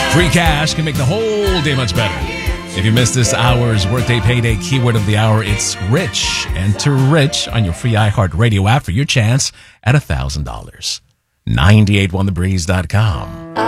Free cash can make the whole day much better. If you missed this hour's Workday Payday keyword of the hour, it's rich. Enter rich on your free iHeartRadio app for your chance at $1,000. 981thebreeze.com.